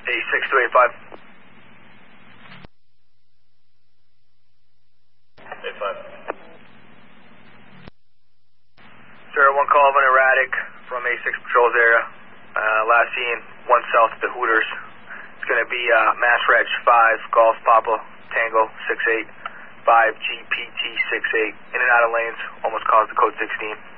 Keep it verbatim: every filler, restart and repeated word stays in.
A six two eight five. eight five. Sir, one call of an erratic from A six Patrols area. Uh, last seen one south of the Hooters. It's going to be uh, Mass Reg five, Golf Papa, Tango six eight, five G P T six eight. In and out of lanes, almost caused the code sixteen.